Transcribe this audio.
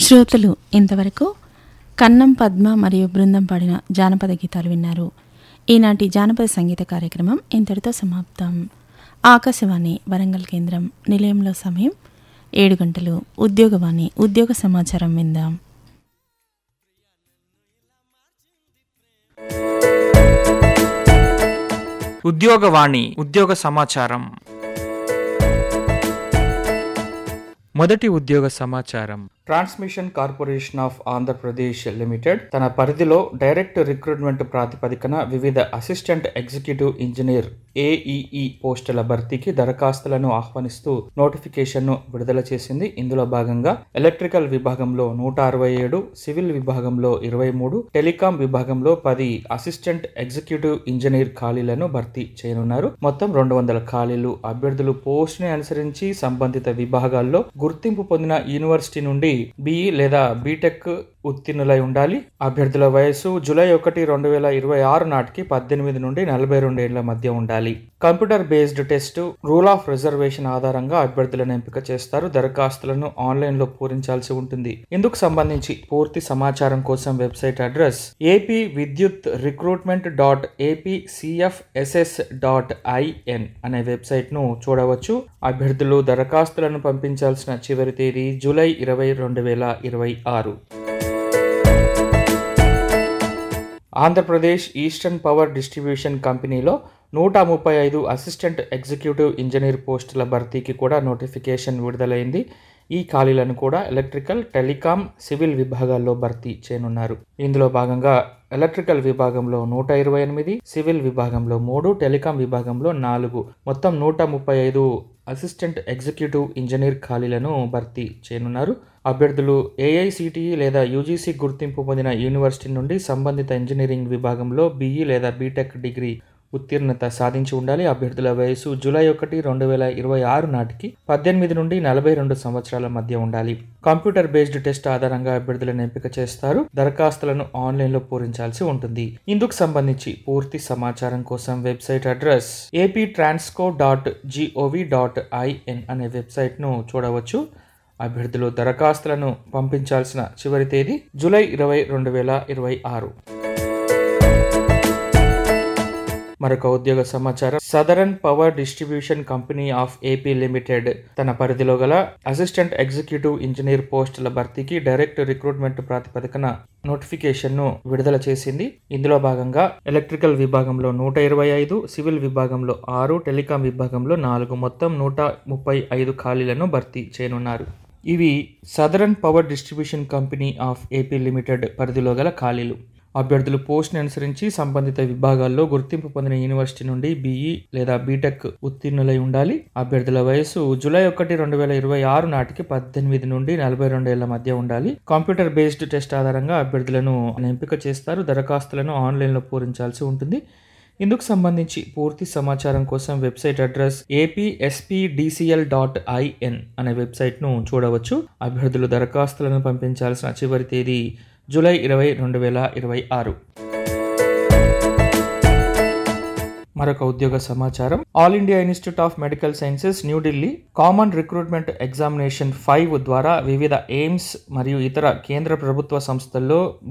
శ్రోతలు ఇంతవరకు కన్నం పద్మ మరియు బృందం పాడిన జానపద గీతాలు విన్నారు. ఈనాటి జానపద సంగీత కార్యక్రమం ఇంతటితో సమాప్తం. ఆకాశవాణి వరంగల్ కేంద్రం నిలయంలో సమయం 7 గంటలు. ఉద్యోగవాణి ఉద్యోగ సమాచారం విందాం. ఉద్యోగవాణి ఉద్యోగ సమాచారం. మొదటి ఉద్యోగ సమాచారం. Transmission corporation of Andhra Pradesh limited తన పరిధిలో డైరెక్ట్ రిక్రూట్మెంట్ ప్రాతిపదికన వివిధ అసిస్టెంట్ ఎగ్జిక్యూటివ్ ఇంజనీర్ AEE పోస్టుల భర్తీకి దరఖాస్తులను ఆహ్వానిస్తూ నోటిఫికేషన్ను విడుదల చేసింది. ఇందులో భాగంగా ఎలక్ట్రికల్ విభాగంలో 167, సివిల్ విభాగంలో 23, టెలికాం విభాగంలో 10 అసిస్టెంట్ ఎగ్జిక్యూటివ్ ఇంజనీర్ ఖాళీలను భర్తీ చేయనున్నారు. మొత్తం 200 ఖాళీలు. అభ్యర్థులు పోస్టుని అనుసరించి సంబంధిత విభాగాల్లో గుర్తింపు పొందిన యూనివర్సిటీ నుండి BE లేదా బీటెక్ ఉత్తీర్ణులై ఉండాలి. అభ్యర్థుల వయసు జూలై 1, 2026 నాటికి 18 నుండి 42 ఏళ్ల మధ్య ఉండాలి. Computer based test, rule of reservation ఆధారంగా అభ్యర్థులను ఎంపిక చేస్తారు. దరఖాస్తులను ఆన్లైన్ లో పూరించాల్సి ఉంటుంది. ఇందుకు సంబంధించి పూర్తి సమాచారం కోసం వెబ్సైట్ అడ్రస్ apvidyutrecruitment.apcfss.in అనే వెబ్సైట్ ను చూడవచ్చు. అభ్యర్థులు దరఖాస్తులను పంపించాల్సిన చివరి తేదీ July 20, 2026. Andhra Pradesh eastern power distribution కంపెనీలో 135 అసిస్టెంట్ ఎగ్జిక్యూటివ్ ఇంజనీర్ పోస్టుల భర్తీకి కూడా నోటిఫికేషన్ విడుదలైంది. ఈ ఖాళీలను కూడా ఎలక్ట్రికల్, టెలికాం, సివిల్ విభాగాల్లో భర్తీ చేయనున్నారు. ఇందులో భాగంగా ఎలక్ట్రికల్ విభాగంలో 128, సివిల్ విభాగంలో 3, టెలికాం విభాగంలో 4, మొత్తం 135 అసిస్టెంట్ ఎగ్జిక్యూటివ్ ఇంజనీర్ ఖాళీలను భర్తీ చేయనున్నారు. అభ్యర్థులు AICTE లేదా UGC గుర్తింపు పొందిన యూనివర్సిటీ నుండి సంబంధిత ఇంజనీరింగ్ విభాగంలో BE లేదా బీటెక్ డిగ్రీ ఉత్తీర్ణత సాధించి ఉండాలి. అభ్యర్థుల వయసు జూలై 1, 2026 నాటికి 18 నుండి 42 సంవత్సరాల మధ్య ఉండాలి. కంప్యూటర్ బేస్డ్ టెస్ట్ ఆధారంగా అభ్యర్థులను ఎంపిక చేస్తారు. దరఖాస్తులను ఆన్లైన్ లో పూరించాల్సి ఉంటుంది. ఇందుకు సంబంధించి పూర్తి సమాచారం కోసం వెబ్సైట్ అడ్రస్ aptransco.gov.in అనే వెబ్సైట్ ను చూడవచ్చు. అభ్యర్థులు దరఖాస్తులను పంపించాల్సిన చివరి తేదీ జూలై 20, 2026. మరొక ఉద్యోగ సమాచారం. Southern power distribution company of AP limited తన పరిధిలో గల అసిస్టెంట్ ఎగ్జిక్యూటివ్ ఇంజనీర్ పోస్టుల భర్తీకి డైరెక్ట్ రిక్రూట్మెంట్ ప్రాతిపదికన నోటిఫికేషన్ ను విడుదల చేసింది. ఇందులో భాగంగా ఎలక్ట్రికల్ విభాగంలో 125, సివిల్ విభాగంలో 6, టెలికాం విభాగంలో 4, మొత్తం 135 ఖాళీలను భర్తీ చేయనున్నారు. ఇవి southern power distribution company of AP limited పరిధిలో గల ఖాళీలు. అభ్యర్థులు పోస్ట్ని అనుసరించి సంబంధిత విభాగాల్లో గుర్తింపు పొందిన యూనివర్సిటీ నుండి BE లేదా బీటెక్ ఉత్తీర్ణులై ఉండాలి. అభ్యర్థుల వయసు జూలై 1, 2026 నాటికి 18 నుండి 42 ఏళ్ల మధ్య ఉండాలి. కంప్యూటర్ బేస్డ్ టెస్ట్ ఆధారంగా అభ్యర్థులను ఎంపిక చేస్తారు. దరఖాస్తులను ఆన్లైన్ లో పూరించాల్సి ఉంటుంది. ఇందుకు సంబంధించి పూర్తి సమాచారం కోసం వెబ్సైట్ అడ్రస్ apspdcl.in అనే వెబ్సైట్ ను చూడవచ్చు. అభ్యర్థులు దరఖాస్తులను పంపించాల్సిన చివరి తేదీ జూలై 20, 2026. మరొక ఉద్యోగ సమాచారం. All India institute of medical sciences New Delhi common recruitment examination 5 ద్వారా వివిధ ఎయిమ్స్ మరియు ఇతర కేంద్ర ప్రభుత్వ సంస్థల్లో